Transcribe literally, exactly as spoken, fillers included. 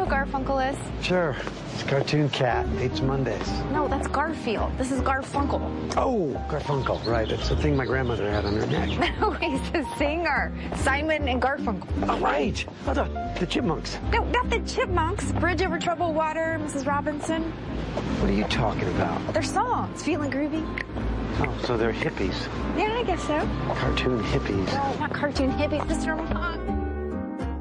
who Garfunkel is? Sure. It's Cartoon Cat. Hates Mondays. No, that's Garfield. This is Garfunkel. Oh, Garfunkel. Right. It's the thing my grandmother had on her neck. No, he's a singer. Simon and Garfunkel. Oh, right. Oh, the, the Chipmunks. No, not the Chipmunks. Bridge Over Troubled Water, Missus Robinson. What are you talking about? Their songs. Feeling Groovy. Oh, so they're hippies. Yeah, I guess so. Cartoon hippies. No, not cartoon hippies. Mister Mom.